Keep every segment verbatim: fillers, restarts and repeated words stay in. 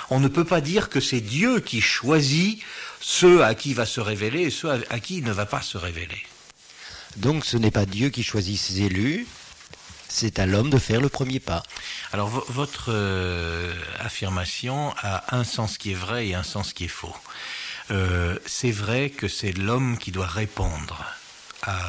On ne peut pas dire que c'est Dieu qui choisit ceux à qui il va se révéler et ceux à qui il ne va pas se révéler. Donc ce n'est pas Dieu qui choisit ses élus, c'est à l'homme de faire le premier pas. Alors v- votre euh, affirmation a un sens qui est vrai et un sens qui est faux. Euh, c'est vrai que c'est l'homme qui doit répondre à,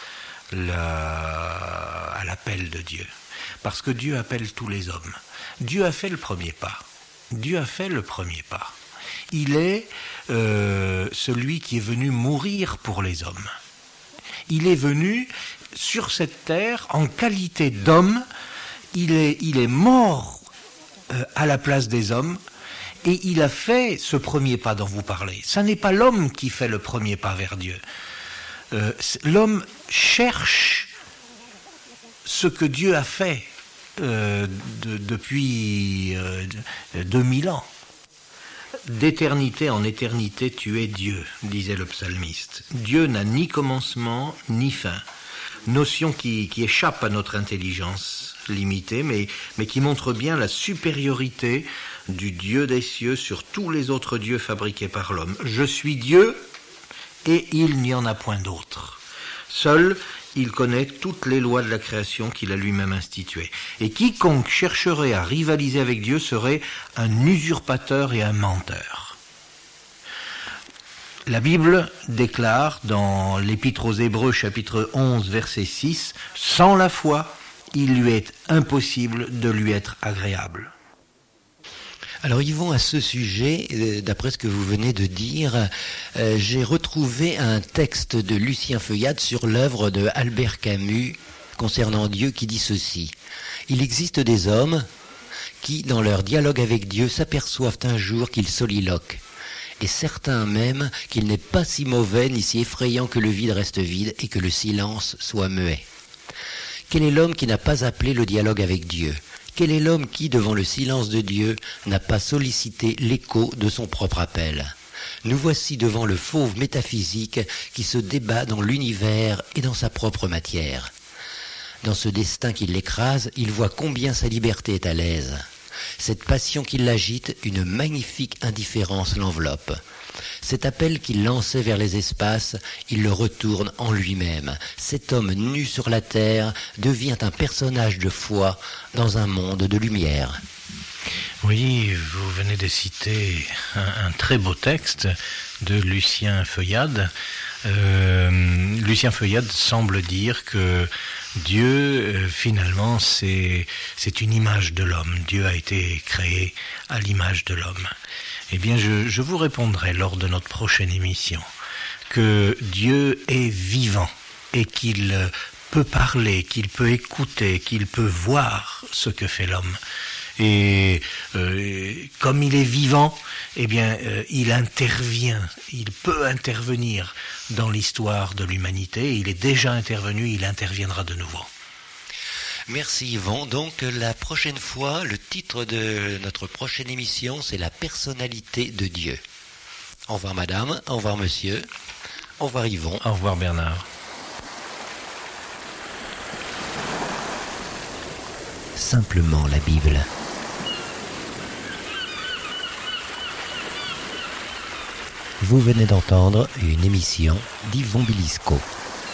la, à l'appel de Dieu. Parce que Dieu appelle tous les hommes. Dieu a fait le premier pas. Dieu a fait le premier pas. Il est euh, celui qui est venu mourir pour les hommes. Il est venu sur cette terre en qualité d'homme. Il est, il est mort euh, à la place des hommes. Et il a fait ce premier pas dont vous parlez. Ce n'est pas l'homme qui fait le premier pas vers Dieu. Euh, l'homme cherche ce que Dieu a fait euh, de, depuis euh, deux mille ans. D'éternité en éternité, tu es Dieu, disait le psalmiste. Dieu n'a ni commencement ni fin. Notion qui, qui échappe à notre intelligence limitée, mais, mais qui montre bien la supériorité du Dieu des cieux sur tous les autres dieux fabriqués par l'homme. Je suis Dieu et il n'y en a point d'autre. Seul, il connaît toutes les lois de la création qu'il a lui-même instituées. Et quiconque chercherait à rivaliser avec Dieu serait un usurpateur et un menteur. La Bible déclare dans l'Épître aux Hébreux, chapitre onze, verset six, « Sans la foi, il lui est impossible de lui être agréable. » Alors Yvon, à ce sujet, d'après ce que vous venez de dire, euh, j'ai retrouvé un texte de Lucien Feuillade sur l'œuvre de Albert Camus concernant Dieu qui dit ceci. « Il existe des hommes qui, dans leur dialogue avec Dieu, s'aperçoivent un jour qu'ils soliloquent, et certains même qu'il n'est pas si mauvais ni si effrayant que le vide reste vide et que le silence soit muet. Quel est l'homme qui n'a pas appelé le dialogue avec Dieu ? Quel est l'homme qui, devant le silence de Dieu, n'a pas sollicité l'écho de son propre appel ? Nous voici devant le fauve métaphysique qui se débat dans l'univers et dans sa propre matière. Dans ce destin qui l'écrase, il voit combien sa liberté est à l'aise. Cette passion qui l'agite, une magnifique indifférence l'enveloppe. Cet appel qu'il lançait vers les espaces, il le retourne en lui-même. Cet homme nu sur la terre devient un personnage de foi dans un monde de lumière. Oui, vous venez de citer un, un très beau texte de Lucien Feuillade. Euh, Lucien Feuillade semble dire que Dieu, euh, finalement, c'est, c'est une image de l'homme. Dieu a été créé à l'image de l'homme. Eh bien, je, je vous répondrai lors de notre prochaine émission que Dieu est vivant et qu'il peut parler, qu'il peut écouter, qu'il peut voir ce que fait l'homme. Et euh, comme il est vivant, eh bien, euh, il intervient, il peut intervenir dans l'histoire de l'humanité. Il est déjà intervenu, il interviendra de nouveau. Merci Yvon. Donc la prochaine fois, le titre de notre prochaine émission, c'est la personnalité de Dieu. Au revoir madame, au revoir monsieur, au revoir Yvon. Au revoir Bernard. Simplement la Bible. Vous venez d'entendre une émission d'Yvon Bilisco.